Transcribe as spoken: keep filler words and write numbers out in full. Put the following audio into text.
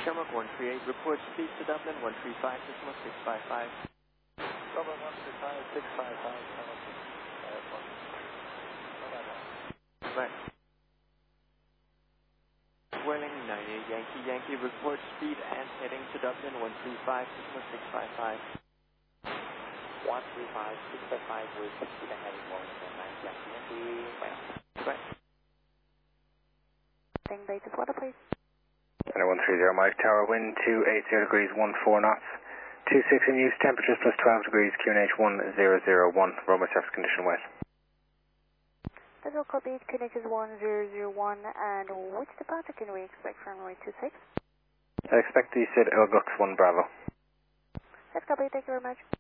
Shamrock one three eight, report speed to Dublin one three five, decimal six five five. Dublin one three five, six five five, Shamrock six five one. Right. Swirling nine eight Yankee Yankee, report speed and heading to Dublin one three five, decimal six five five. one three five, six five five with speed and heading one nine Yankee Yankee, right. Right. Thing basis water, please. one three zero Mike Tower, wind two eight zero degrees, one four knots, two six in use, temperatures plus twelve degrees, Q N H one zero zero one, runway surface condition wet. Visual copy, Q N H is one zero zero one, and which departure can we expect from runway two six? I expect you said Elgux one Bravo. That's copy, thank you very much.